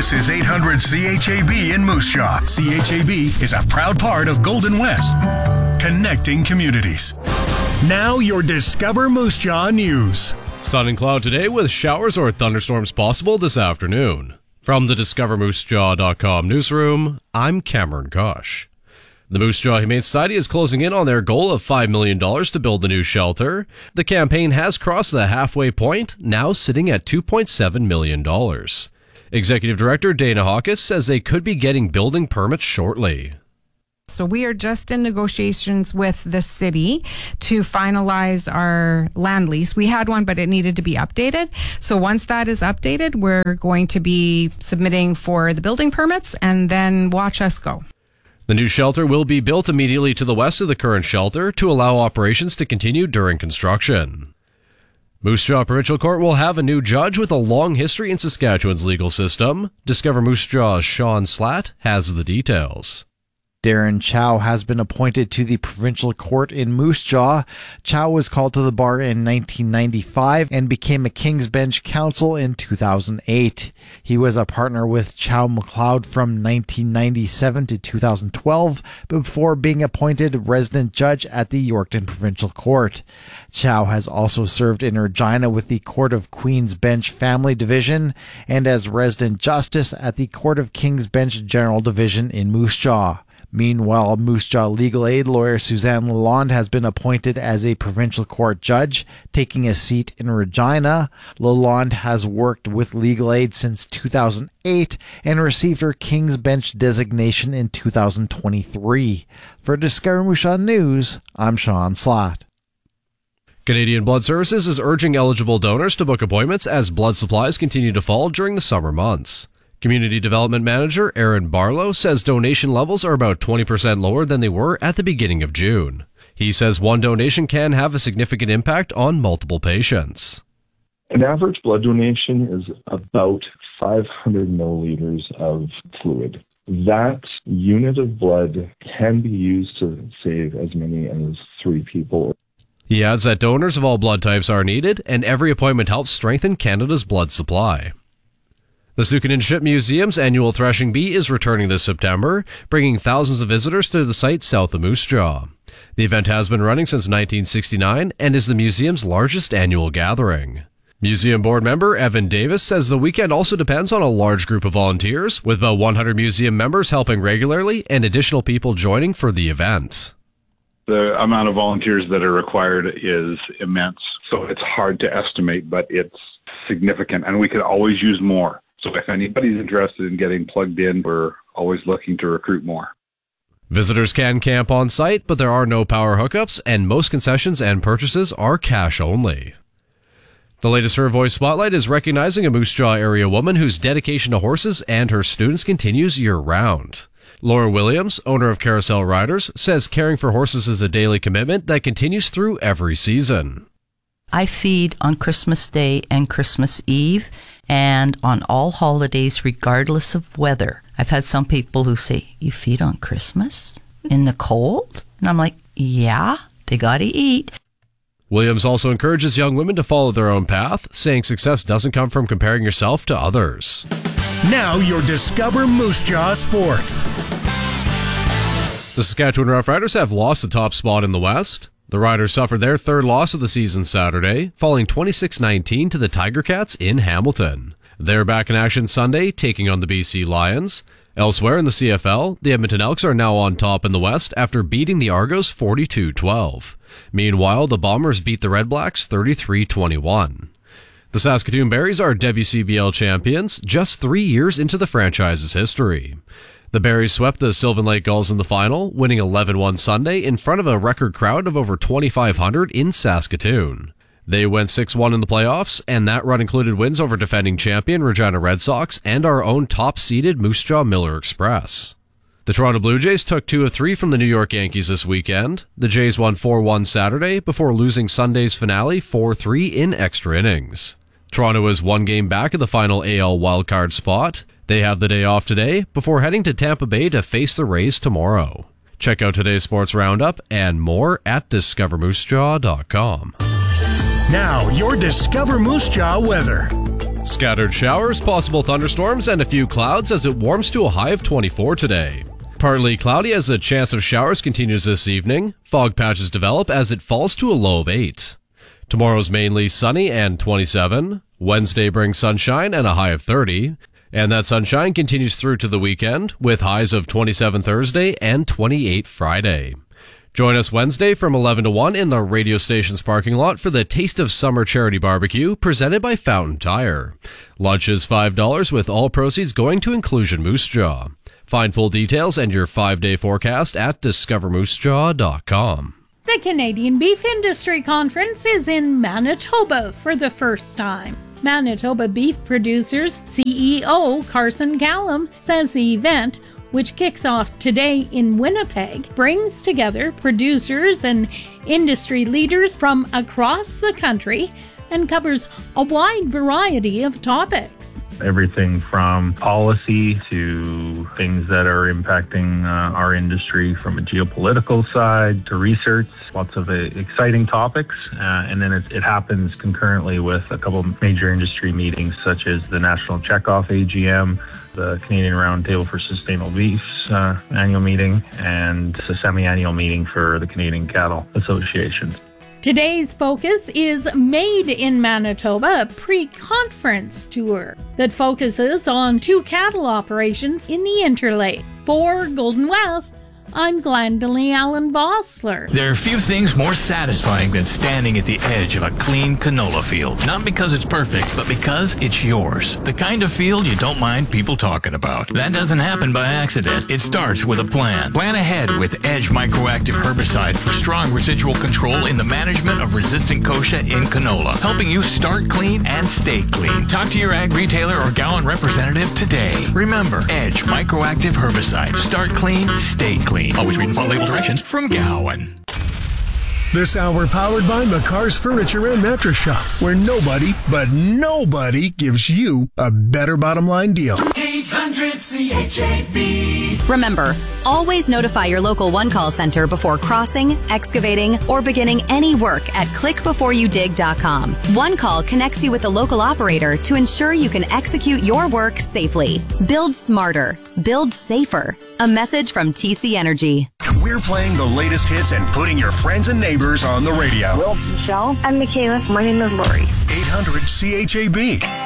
This is 800 CHAB in Moose Jaw. CHAB is a proud part of Golden West, connecting communities. Now your Discover Moose Jaw news. Sun and cloud today with showers or thunderstorms possible this afternoon. From the DiscoverMooseJaw.com newsroom, I'm Cameron Kosh. The Moose Jaw Humane Society is closing in on their goal of $5 million to build the new shelter. The campaign has crossed the halfway point, now sitting at $2.7 million. Executive Director Dana Hawkes says they could be getting building permits shortly. So we are just in negotiations with the city to finalize our land lease. We had one, but it needed to be updated. So once that is updated, we're going to be submitting for the building permits and then watch us go. The new shelter will be built immediately to the west of the current shelter to allow operations to continue during construction. Moose Jaw Provincial Court will have a new judge with a long history in Saskatchewan's legal system. Discover Moose Jaw's Sean Slatt has the details. Darren Chow has been appointed to the provincial court in Moose Jaw. Chow was called to the bar in 1995 and became a King's Bench counsel in 2008. He was a partner with Chow McLeod from 1997 to 2012 before being appointed resident judge at the Yorkton Provincial Court. Chow has also served in Regina with the Court of Queen's Bench Family Division and as resident justice at the Court of King's Bench General Division in Moose Jaw. Meanwhile, Moose Jaw legal aid lawyer Suzanne Lalonde has been appointed as a provincial court judge, taking a seat in Regina. Lalonde has worked with legal aid since 2008 and received her King's Bench designation in 2023. For Discover Moose Jaw News, I'm Sean Slatt. Canadian Blood Services is urging eligible donors to book appointments as blood supplies continue to fall during the summer months. Community Development Manager Aaron Barlow says donation levels are about 20% lower than they were at the beginning of June. He says one donation can have a significant impact on multiple patients. An average blood donation is about 500 milliliters of fluid. That unit of blood can be used to save as many as 3 people. He adds that donors of all blood types are needed, and every appointment helps strengthen Canada's blood supply. The Sukanin Ship Museum's annual Threshing Bee is returning this September, bringing thousands of visitors to the site south of Moose Jaw. The event has been running since 1969 and is the museum's largest annual gathering. Museum board member Evan Davis says the weekend also depends on a large group of volunteers, with about 100 museum members helping regularly and additional people joining for the event. The amount of volunteers that are required is immense, so it's hard to estimate, but it's significant, and we could always use more. So if anybody's interested in getting plugged in, we're always looking to recruit more. Visitors can camp on site, but there are no power hookups, and most concessions and purchases are cash only. The latest Her Voice Spotlight is recognizing a Moose Jaw area woman whose dedication to horses and her students continues year-round. Laura Williams, owner of Carousel Riders, says caring for horses is a daily commitment that continues through every season. I feed on Christmas Day and Christmas Eve and on all holidays regardless of weather. I've had some people who say, "You feed on Christmas? In the cold?" And I'm like, yeah, they gotta eat. Williams also encourages young women to follow their own path, saying success doesn't come from comparing yourself to others. Now your Discover Moose Jaw Sports. The Saskatchewan Roughriders have lost the top spot in the West. The Riders suffered their third loss of the season Saturday, falling 26-19 to the Tiger Cats in Hamilton. They're back in action Sunday, taking on the BC Lions. Elsewhere in the CFL, the Edmonton Elks are now on top in the West after beating the Argos 42-12. Meanwhile, the Bombers beat the Red Blacks 33-21. The Saskatoon Berries are WCBL champions just 3 years into the franchise's history. The Berries swept the Sylvan Lake Gulls in the final, winning 11-1 Sunday in front of a record crowd of over 2,500 in Saskatoon. They went 6-1 in the playoffs, and that run included wins over defending champion Regina Red Sox and our own top-seeded Moose Jaw Miller Express. The Toronto Blue Jays took 2 of 3 from the New York Yankees this weekend. The Jays won 4-1 Saturday before losing Sunday's finale 4-3 in extra innings. Toronto is 1 game back of the final AL wildcard spot. They have the day off today before heading to Tampa Bay to face the Rays tomorrow. Check out today's sports roundup and more at DiscoverMooseJaw.com. Now, your Discover Moose Jaw weather. Scattered showers, possible thunderstorms, and a few clouds as it warms to a high of 24 today. Partly cloudy as a chance of showers continues this evening. Fog patches develop as it falls to a low of 8. Tomorrow's mainly sunny and 27. Wednesday brings sunshine and a high of 30. And that sunshine continues through to the weekend with highs of 27 Thursday and 28 Friday. Join us Wednesday from 11 to 1 in the radio station's parking lot for the Taste of Summer Charity Barbecue presented by Fountain Tire. Lunch is $5 with all proceeds going to Inclusion Moose Jaw. Find full details and your 5-day forecast at discovermoosejaw.com. The Canadian Beef Industry Conference is in Manitoba for the first time. Manitoba Beef Producers CEO Carson Callum says the event, which kicks off today in Winnipeg, brings together producers and industry leaders from across the country and covers a wide variety of topics. Everything from policy to things that are impacting our industry from a geopolitical side to research. Lots of exciting topics. And then it happens concurrently with a couple of major industry meetings, such as the National Checkoff AGM, the Canadian Roundtable for Sustainable Beef's annual meeting, and the semi-annual meeting for the Canadian Cattle Association. Today's focus is Made in Manitoba, a pre-conference tour that focuses on 2 cattle operations in the Interlake. For Golden West, I'm Glendalee Allen Bossler. There are few things more satisfying than standing at the edge of a clean canola field. Not because it's perfect, but because it's yours. The kind of field you don't mind people talking about. That doesn't happen by accident. It starts with a plan. Plan ahead with Edge Microactive Herbicide for strong residual control in the management of resistant kochia in canola, helping you start clean and stay clean. Talk to your ag retailer or Gowan representative today. Remember, Edge Microactive Herbicide. Start clean, stay clean. Always read and follow label directions from Gowan. This hour powered by McCar's Furniture and Mattress Shop, where nobody, but nobody gives you a better bottom line deal. 800 CHAB. Remember, always notify your local one-call center before crossing, excavating, or beginning any work at clickbeforeyoudig.com. One Call connects you with the local operator to ensure you can execute your work safely. Build smarter. Build safer. A message from TC Energy. We're playing the latest hits and putting your friends and neighbors on the radio. Well, Michelle. I'm Michaela. My name is Lori. 800 CHAB.